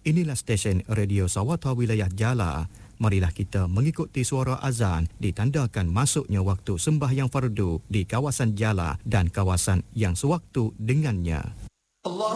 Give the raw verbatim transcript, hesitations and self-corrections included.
Inilah stesen radio Sawata wilayah Jala. Marilah kita mengikuti suara azan ditandakan masuknya waktu sembahyang fardu di kawasan Jala dan kawasan yang sewaktu dengannya. Allah